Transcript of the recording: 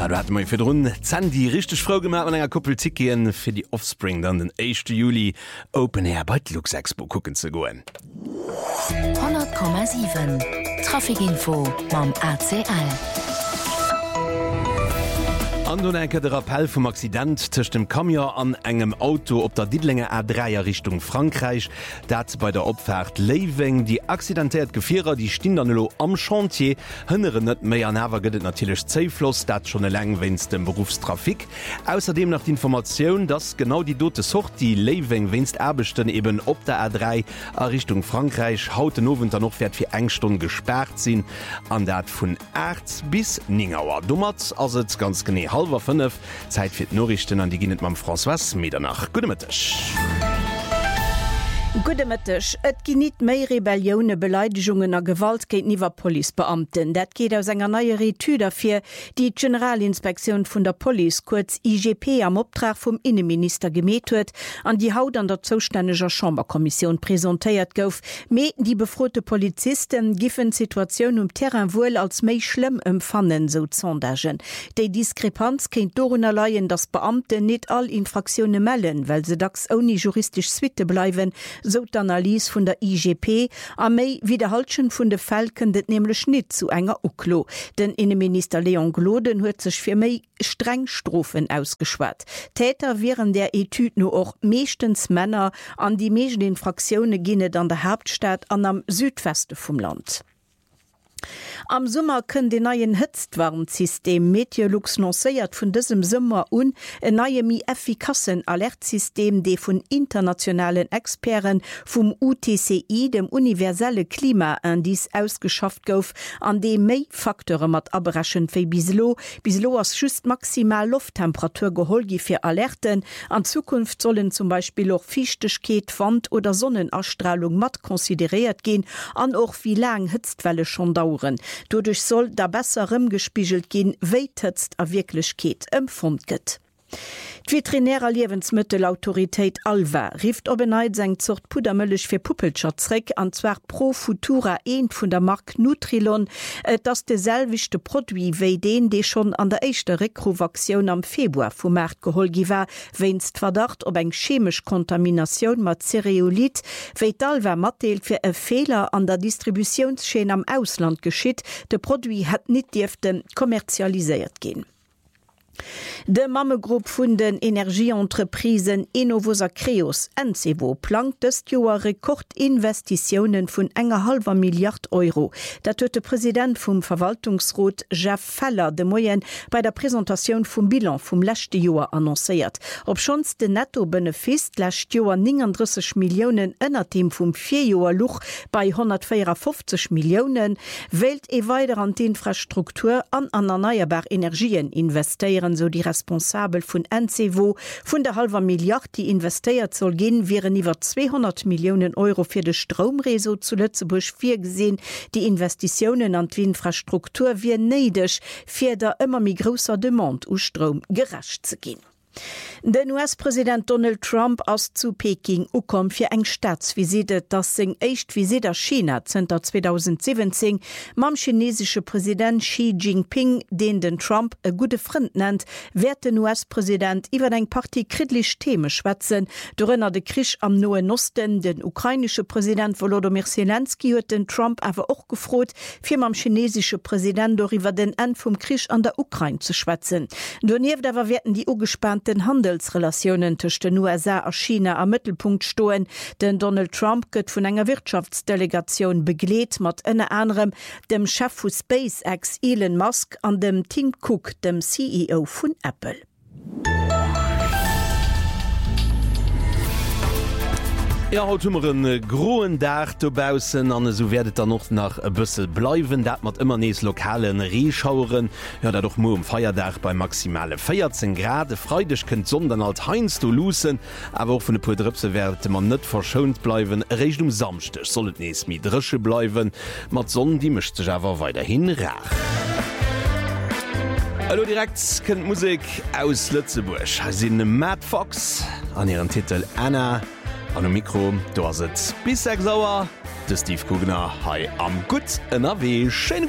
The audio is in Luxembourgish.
Ja, du hat mal für run die richtig Frau gemacht an einer Kuppel Tickien für die Offspring dann den 1. Juli Open Air bei Lux Expo gucken zu gehen. 100,7 Trafikinfo beim ACL. Andonenke der Appell vom Accident zwischen dem Kamion an engem Auto op der Diedlinger A3er Richtung Frankreich, dat bei der Opfahrt Leiving die accidentiert Gefierer die Stindanlo am Chantier hënneren net méi an Hawer gëtt natürlich Zeifloss, dat schon lang wennst dem Berufstrafik. Außerdem nach die Information, dass genau die dote Sucht die Leiving wennst Erbechten eben op der A3 a Richtung Frankreich hauten Noventer noch fährt fir Engstunde gesperrt sinn an dat vun 8 bis 9 Uhr. Dummert as ganz gene 4:30 Zeit fir Norrichten an die ginnet mam François Medernach. Gudemëttech. Gudemëttech, et ginit méi Rebellioune Beleidigungen a Gewalt géint niwer Polizebeamten. Dat geht aus enger neue Retüder fir die Generalinspektion vun der Police kurz IGP am Optrag vum Innenminister gemet huet, an die Haut an der zostänneger Chamberkommission präsentéiert gouf. Me die befrote Polizisten giffen Situationun Terrain wohl als méi schlimm empfannen, so Sondagen. Dei Diskrepanz kennt dorunner leiien, dass Beamte net all Infraktionune mellen, weil se dacks oni juristisch Suite bleiwen, so d'Analyse vun der IGP a méi wiederhaltschen vun de Falken det nämlichlech net zu enger Uklo. Den Innenminister Leon Gloden huet sech fir méi streng Strofen ausgeschwat. Täter wären der Etüd no och meeschtens Männer an die meeschten Infraktionune ginnet an der Hauptstadt an am Südweste vum Land. Am Sommer können de neien Hëtztwarnsystem Meteorlux noncéiert vun diesem Sommer en neue mi effikassen Alertsystem, de vun internationalen Experten vum UTCI, dem universelle Klimaindiz, ausgeschafft gouf, an dem méi Faktore mat abrechen fir bislo as just maximal Lufttemperatur geholgi fir Alerten. An Zukunft sollen zum Beispiel auch Fichtechkeet, Wand oder Sonnenausstrahlung mat konsideriert gehen, an och wie lang Hëtztwelle schon dauern. Dadurch soll da besser gespiegelt gehen, wéi d'Hëtzt a Wirklichkeit empfund gëtt. Die Veterinäre Lebensmittelautorität Alva rieft obeneit seng Zucht Pudermëllech fir Puppelscher zréck, anzwer Pro Futura 1 vun der Mark Nutrilon, dats de selwichte Produit wéi den, dei schon an der eischchte Rekrovaktion am Februar vum März geholgi war, wennst Verdacht op eng chemisch Kontaminationun mat Cereolit, wéi d'Alva matdeelt fir e Fehler an der Distributionsscheen am Ausland geschitt, de Produit hat net Diften kommerzialisiert gin. De Mammegrupp vun den Energieentreprisen Innovosa Creos NCVO plant dëst Joer Rekordinvestitionen vun enger halber Milliard Euro. Dat huet de Präsident vum Verwaltungsrat Jeff Feller de Moyen bei der Präsentation vum Bilan vum lächte Joer annoncéiert. Ob schons de Nettobenefis lächt Joer 39 Millionen ënner dem vum 4 Joer Luch bei 154 Millionen, wählt e weiter an d'Infrastruktur an erneuerbar Energien investieren, so die Responsabel vun NCVO. Vun der halber Milliard, die investiert soll gehen, wären iwwer 200 Millionen Euro fir de Stromreso zu Lützeburg gesehen. Die Investitionen an die Infrastruktur wie neidech fir der immer mi grosser Demand u Strom gerecht zu gehen. Den US-Präsident Donald Trump aus zu Peking ukom fir eng Staatsvisite, das seg echt Visite China Center 2017 mam chinesische Präsident Xi Jinping, den Trump e gute Freund nennt, werd den US-Präsident iwwer eng Party kritlich Theme schwätzen, dorënner de Krisch am Nahen Osten. Den ukrainische Präsident Volodymyr Zelensky huet den Trump awer och gefrot, fir mam chinesische Präsident doiwwer den End vum Krisch an der Ukraine zu schwätzen. Doniew dawer werden die ugespannten Handelsrelationen zwischen den USA a China am Mittelpunkt stoen, denn Donald Trump gëtt vun enger Wirtschaftsdelegation begleet mat ënne anderem dem Chef vu SpaceX Elon Musk an dem Tim Cook, dem CEO vun Apple. Ja, haut hummeren groen Dach dobausen an so werdet er noch nach e bëssel bleiwen, dat mat immer nees lokalen Reschaueren, ja dat doch mo Feierdach bei maximale 14 Grad, freidech kënnt sondern alt heinz du lussen, awer auch vun de Podripse werde man net verschont bleiwen, recht samstech sollt nees mi dresche bleiwen, mat sonnen die mischt sech awer weiterhin rach. Hallo direkt kënnt Musik aus Lützeburg. Sinn Matt Fox an ihren Titel Anna. An dem Mikro, du hast bis 6 Uhr, der Steve Kugner, hi am Gut NRW. Schönen